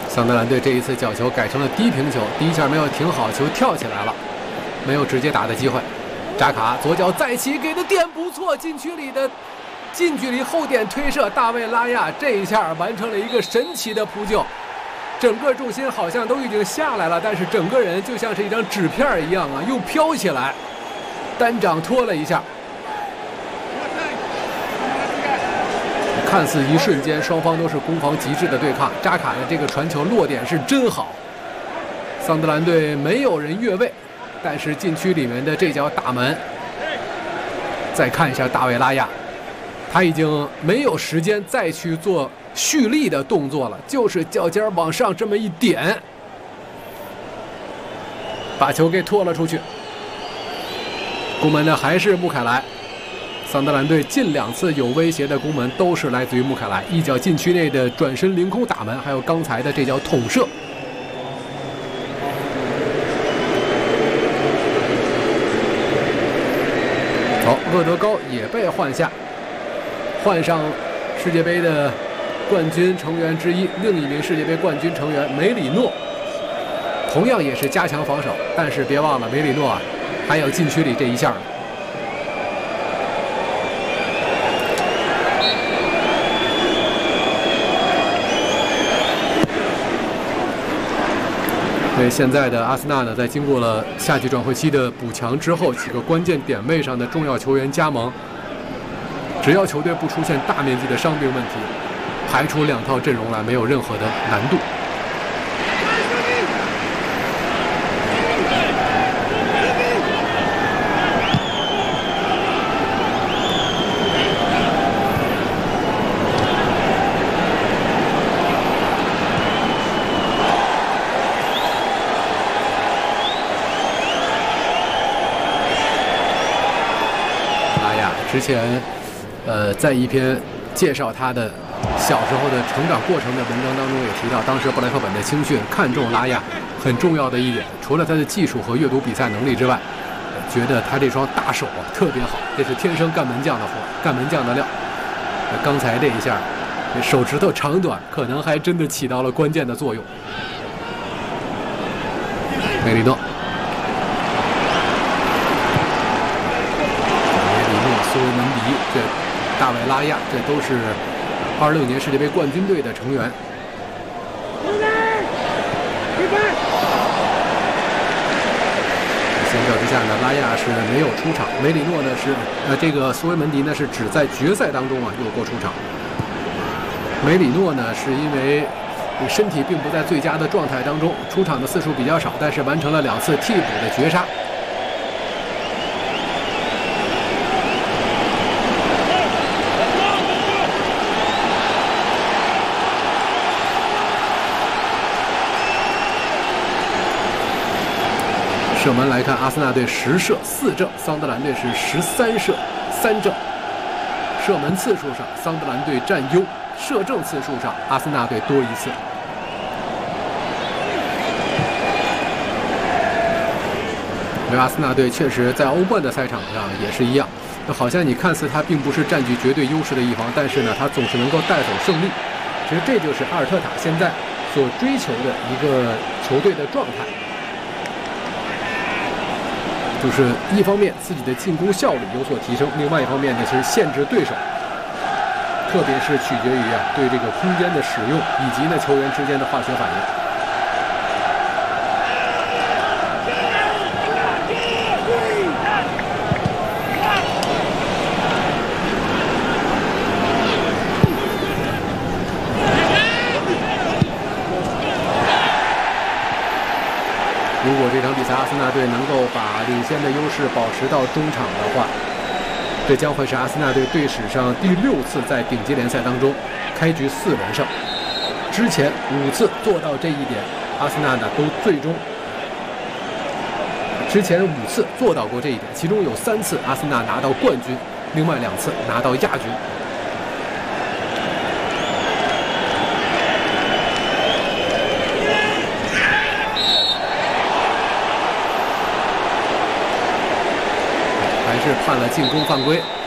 桑德兰队这一次角球改成了低平球，第一下没有停好，球跳起来了，没有直接打的机会。扎卡左脚再起，给的点不错，禁区里的近距离后点推射，大卫拉亚这一下完成了一个神奇的扑救，整个重心好像都已经下来了，但是整个人就像是一张纸片一样啊，又飘起来，单掌托了一下。看似一瞬间，双方都是攻防极致的对抗。扎卡的这个传球落点是真好，桑德兰队没有人越位，但是禁区里面的这脚打门。再看一下大卫拉亚，他已经没有时间再去做蓄力的动作了，就是脚尖往上这么一点，把球给拖了出去。攻门的还是穆凯莱。桑德兰队近2次有威胁的攻门都是来自于穆凯莱，一脚禁区内的转身凌空打门，还有刚才的这脚捅射。好，厄德高也被换下，换上世界杯的冠军成员之一，另一名世界杯冠军成员梅里诺，同样也是加强防守，但是别忘了梅里诺啊，还有禁区里这一下。对现在的阿森纳呢，在经过了夏季转会期的补强之后，几个关键点位上的重要球员加盟，只要球队不出现大面积的伤病问题，排出2套阵容来没有任何的难度。之前，在一篇介绍他的小时候的成长过程的文章当中也提到，当时布莱克本的青训看中拉亚很重要的一点，除了他的技术和阅读比赛能力之外，觉得他这双大手啊特别好，这是天生干门将的活，干门将的料。刚才这一下，手指头长短可能还真的起到了关键的作用。梅里诺。苏维门迪，这大卫拉亚，这都是26年世界杯冠军队的成员。相较之下呢，拉亚是没有出场，梅里诺呢是这个苏维门迪呢是只在决赛当中啊有过出场。梅里诺呢是因为身体并不在最佳的状态当中，出场的次数比较少，但是完成了2次替补的绝杀。射门来看，阿森纳队10射4正，桑德兰队是13射3正。射门次数上，桑德兰队占优；射正次数上，阿森纳队多1次。因为阿森纳队确实在欧冠的赛场上也是一样，好像你看似他并不是占据绝对优势的一方，但是呢，他总是能够带走胜利。其实这就是阿尔特塔现在所追求的一个球队的状态。就是一方面自己的进攻效率有所提升，另外一方面呢是限制对手，特别是取决于对这个空间的使用以及呢球员之间的化学反应。如果这场比赛阿森纳队能够把领先的优势保持到中场的话，这将会是阿森纳队队史上第6次在顶级联赛当中开局4连胜。之前5次做到这一点，阿森纳呢都最终之前5次做到过这一点，其中有3次阿森纳拿到冠军，另外2次拿到亚军。还是判了进攻犯规。